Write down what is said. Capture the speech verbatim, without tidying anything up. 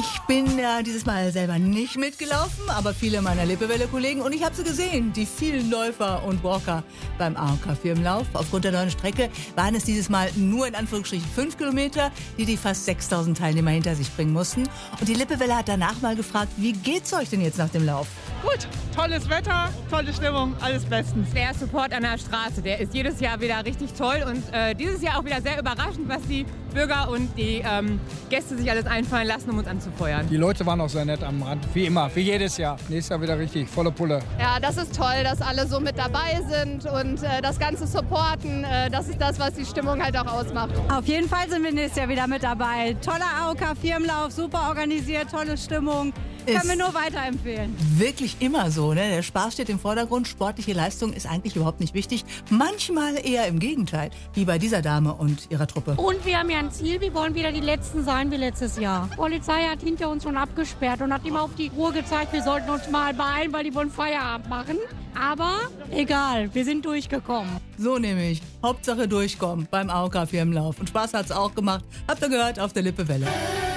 Ich bin ja dieses Mal selber nicht mitgelaufen, aber viele meiner Lippewelle-Kollegen und ich habe sie gesehen, die vielen Läufer und Walker beim A O K-Firmenlauf. Aufgrund der neuen Strecke waren es dieses Mal nur in Anführungsstrichen fünf Kilometer, die die fast sechstausend Teilnehmer hinter sich bringen mussten. Und die Lippewelle hat danach mal gefragt, wie geht's euch denn jetzt nach dem Lauf? Gut, tolles Wetter, tolle Stimmung, alles bestens. Der Support an der Straße, der ist jedes Jahr wieder richtig toll und äh, dieses Jahr auch wieder sehr überraschend, was die Bürger und die ähm, Gäste sich alles einfallen lassen, um uns anzufeuern. Die Leute waren auch sehr nett am Rand, wie immer, wie jedes Jahr. Nächstes Jahr wieder richtig, volle Pulle. Ja, das ist toll, dass alle so mit dabei sind und äh, das Ganze supporten. Äh, das ist das, was die Stimmung halt auch ausmacht. Auf jeden Fall sind wir nächstes Jahr wieder mit dabei. Toller A O K-Firmenlauf, super organisiert, tolle Stimmung. Kann mir nur weiterempfehlen. Wirklich immer so, ne? Der Spaß steht im Vordergrund, sportliche Leistung ist eigentlich überhaupt nicht wichtig. Manchmal eher im Gegenteil, wie bei dieser Dame und ihrer Truppe. Und wir haben ja ein Ziel, wir wollen wieder die Letzten sein wie letztes Jahr. Die Polizei hat hinter uns schon abgesperrt und hat immer auf die Uhr gezeigt, wir sollten uns mal beeilen, weil die wollen Feierabend machen. Aber egal, wir sind durchgekommen. So nämlich. Hauptsache durchkommen beim A O K-Firmenlauf. Und Spaß hat's auch gemacht. Habt ihr gehört auf der Lippewelle.